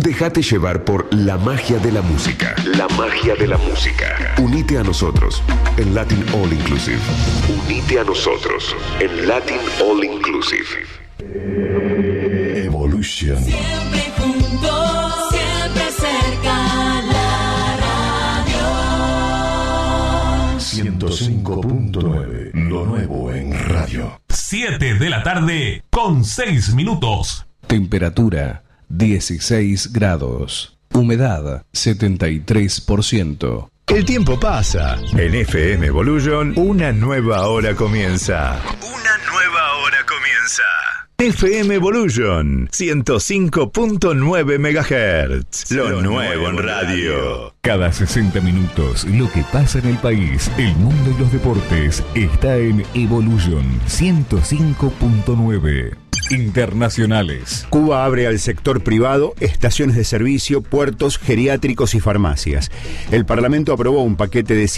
Déjate llevar por la magia de la música. La magia de la música. Unite a nosotros en Latin All Inclusive. Unite a nosotros en Latin All Inclusive. Evolution. Siempre juntos, siempre cerca, la radio. 105.9, lo nuevo en radio. 7 de la tarde con 6 minutos. Temperatura 16 grados. Humedad 73%. El tiempo pasa. En FM Evolution, una nueva hora comienza. Una nueva hora comienza. FM Evolution, 105.9 MHz. Lo nuevo en radio. Cada 60 minutos, lo que pasa en el país, el mundo y los deportes está en Evolution 105.9. Internacionales. Cuba abre al sector privado estaciones de servicio, puertos, geriátricos y farmacias. El Parlamento aprobó un paquete de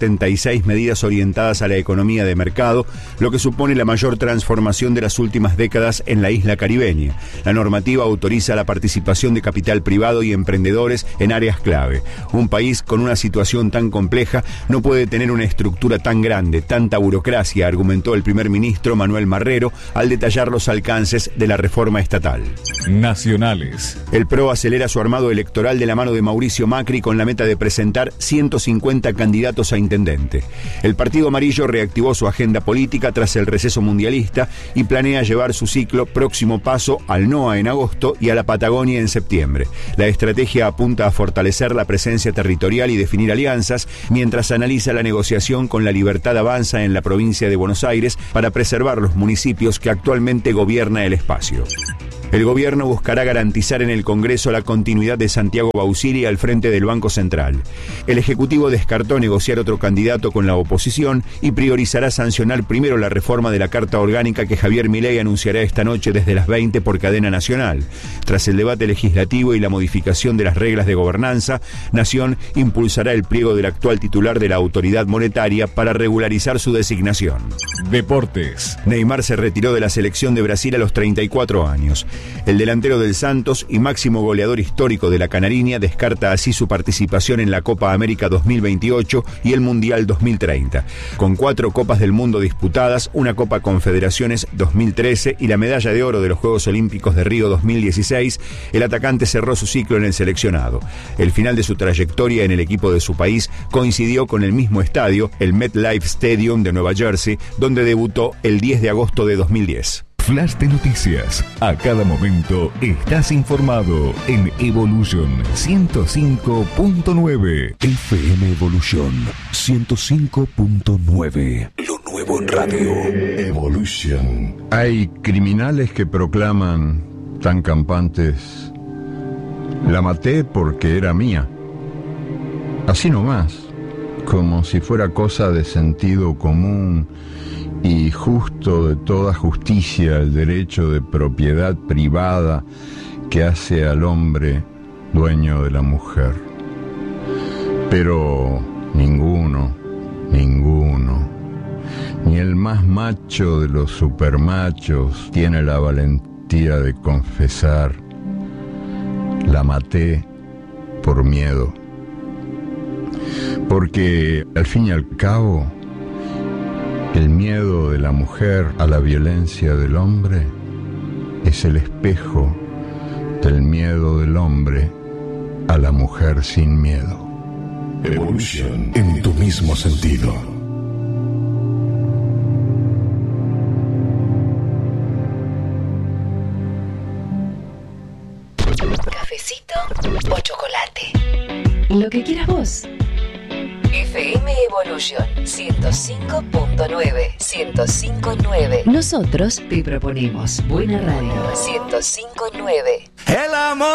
176 medidas orientadas a la economía de mercado, lo que supone la mayor transformación de las últimas décadas en la isla caribeña. La normativa autoriza la participación de capital privado y emprendedores en áreas clave. Un país con una situación tan compleja no puede tener una estructura tan grande, tanta burocracia, argumentó el primer ministro Manuel Marrero al detallar los alcances de la reforma estatal. Nacionales. El PRO acelera su armado electoral de la mano de Mauricio Macri con la meta de presentar 150 candidatos a intendente. El Partido Amarillo reactivó su agenda política tras el receso mundialista y planea llevar su ciclo Próximo Paso al NOA en agosto y a la Patagonia en septiembre. La estrategia apunta a fortalecer la presencia territorial y definir alianzas, mientras analiza la negociación con La Libertad Avanza en la provincia de Buenos Aires para preservar los municipios que actualmente gobiernan el espacio. El gobierno buscará garantizar en el Congreso la continuidad de Santiago Bausili al frente del Banco Central. El Ejecutivo descartó negociar otro candidato con la oposición y priorizará sancionar primero la reforma de la Carta Orgánica que Javier Milei anunciará esta noche desde las 20 por cadena nacional. Tras el debate legislativo y la modificación de las reglas de gobernanza, Nación impulsará el pliego del actual titular de la autoridad monetaria para regularizar su designación. Deportes. Neymar se retiró de la selección de Brasil a los 34 años. El delantero del Santos y máximo goleador histórico de la Canariña descarta así su participación en la Copa América 2028 y el Mundial 2030. Con 4 Copas del Mundo disputadas, una Copa Confederaciones 2013 y la medalla de oro de los Juegos Olímpicos de Río 2016, el atacante cerró su ciclo en el seleccionado. El final de su trayectoria en el equipo de su país coincidió con el mismo estadio, el MetLife Stadium de Nueva Jersey, donde debutó el 10 de agosto de 2010. Flash de noticias. A cada momento estás informado en Evolution 105.9. FM Evolution 105.9, lo nuevo en radio. Evolution. Hay criminales que proclaman tan campantes: la maté porque era mía. Así nomás, como si fuera cosa de sentido común y justo de toda justicia el derecho de propiedad privada que hace al hombre dueño de la mujer. Pero ninguno, ni el más macho de los supermachos tiene la valentía de confesar: la maté por miedo. Porque al fin y al cabo, el miedo de la mujer a la violencia del hombre es el espejo del miedo del hombre a la mujer sin miedo. Evolution, en tu mismo sentido. ¿Cafecito o chocolate? Lo que quieras vos. FM Evolution 105.9. 105.9. Nosotros te proponemos buena radio. 105.9. El amor